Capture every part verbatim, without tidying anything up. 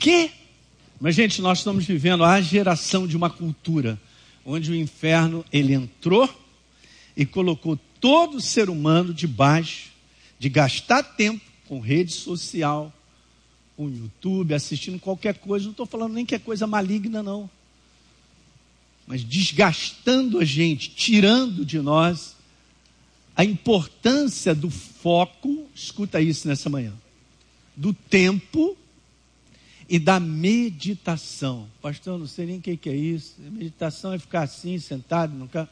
quê? Mas, gente, nós estamos vivendo a geração de uma cultura onde o inferno, ele entrou e colocou todo ser humano debaixo de gastar tempo com rede social, com YouTube, assistindo qualquer coisa. Não estou falando nem que é coisa maligna, não. Mas desgastando a gente, tirando de nós a importância do foco, escuta isso nessa manhã, do tempo e da meditação. Pastor, eu não sei nem o que é isso. Meditação é ficar assim, sentado, nunca.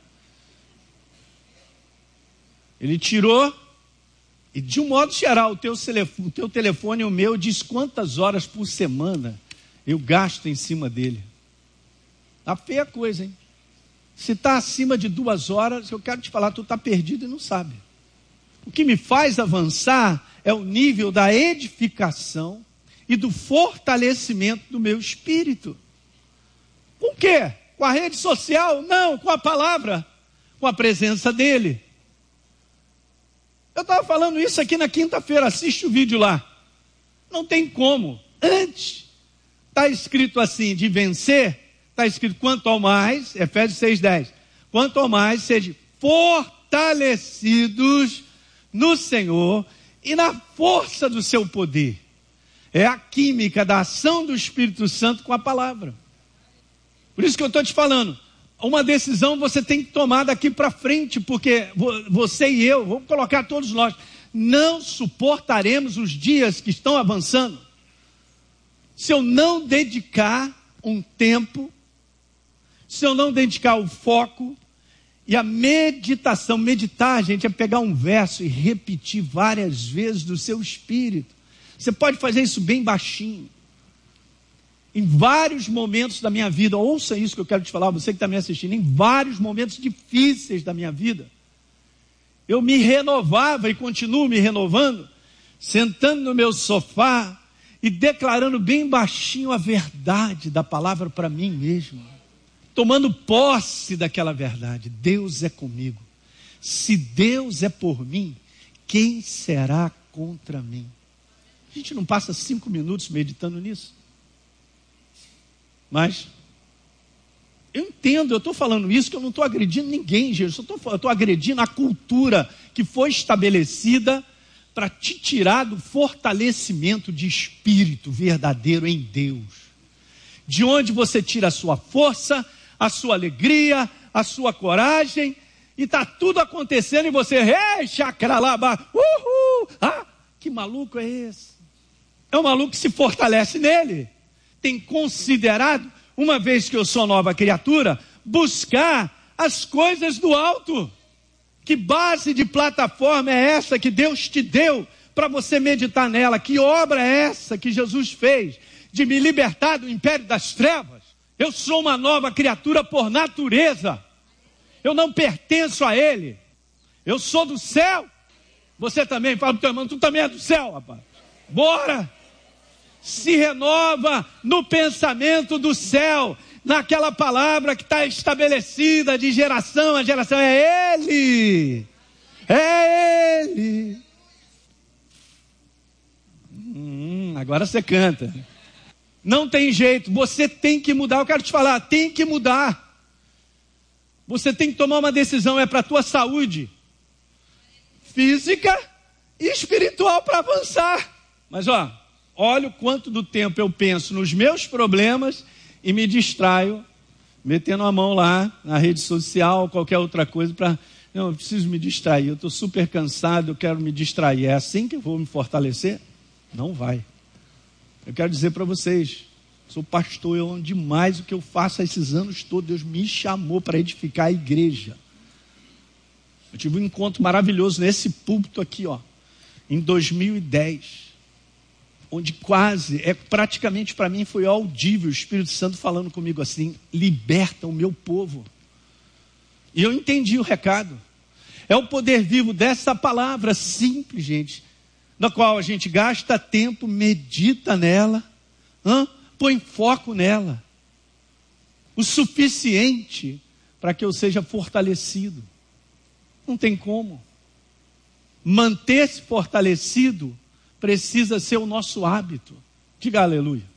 Ele tirou, e de um modo geral, o teu, o teu telefone e o meu diz quantas horas por semana eu gasto em cima dele. Tá feia a coisa, hein? Se está acima de duas horas, eu quero te falar, tu está perdido e não sabe. O que me faz avançar é o nível da edificação e do fortalecimento do meu espírito. Com o quê? Com a rede social? Não, com a palavra, com a presença dele. Eu estava falando isso aqui na quinta-feira, assiste o vídeo lá. Não tem como. Antes, está escrito assim, de vencer, está escrito quanto ao mais, Efésios seis, dez. Quanto ao mais, sejam fortalecidos no Senhor e na força do seu poder. É a química da ação do Espírito Santo com a palavra. Por isso que eu estou te falando, uma decisão você tem que tomar daqui para frente, porque você e eu, vou colocar todos nós, não suportaremos os dias que estão avançando, se eu não dedicar um tempo, se eu não dedicar o foco e a meditação. Meditar, gente, é pegar um verso e repetir várias vezes do seu espírito. Você pode fazer isso bem baixinho. Em vários momentos da minha vida, ouça isso que eu quero te falar, você que está me assistindo, em vários momentos difíceis da minha vida, eu me renovava e continuo me renovando, sentando no meu sofá e declarando bem baixinho a verdade da palavra para mim mesmo, tomando posse daquela verdade. Deus é comigo. Se Deus é por mim, quem será contra mim? A gente não passa cinco minutos meditando nisso? Mas eu entendo, eu estou falando isso, que eu não estou agredindo ninguém, gente. Eu estou agredindo a cultura que foi estabelecida para te tirar do fortalecimento de espírito verdadeiro em Deus. De onde você tira a sua força, a sua alegria, a sua coragem, e está tudo acontecendo e você, ei, chacralaba, uhul, ah, que maluco é esse? É um maluco que se fortalece nele. Tem considerado, uma vez que eu sou nova criatura, buscar as coisas do alto. Que base de plataforma é essa que Deus te deu para você meditar nela? Que obra é essa que Jesus fez de me libertar do império das trevas? Eu sou uma nova criatura por natureza. Eu não pertenço a ele. Eu sou do céu. Você também, fala para o teu irmão, tu também é do céu, rapaz. Bora! Se renova no pensamento do céu, naquela palavra que está estabelecida de geração a geração. É Ele, é Ele. Hum, agora você canta. Não tem jeito, você tem que mudar. Eu quero te falar, tem que mudar. Você tem que tomar uma decisão, é para a tua saúde física e espiritual para avançar. Mas ó, olha o quanto do tempo eu penso nos meus problemas e me distraio, metendo a mão lá na rede social, qualquer outra coisa, para, não, eu preciso me distrair, eu estou super cansado, eu quero me distrair. É assim que eu vou me fortalecer? Não vai. Eu quero dizer para vocês, sou pastor, eu amo demais o que eu faço há esses anos todos. Deus me chamou para edificar a igreja. Eu tive um encontro maravilhoso nesse púlpito aqui, ó, em dois mil e dez. Onde quase, é praticamente para mim foi audível o Espírito Santo falando comigo assim: liberta o meu povo. E eu entendi o recado. É o poder vivo dessa palavra simples, gente, na qual a gente gasta tempo, medita nela, hein? Põe foco nela, o suficiente para que eu seja fortalecido. Não tem como. Manter-se fortalecido precisa ser o nosso hábito. Diga aleluia.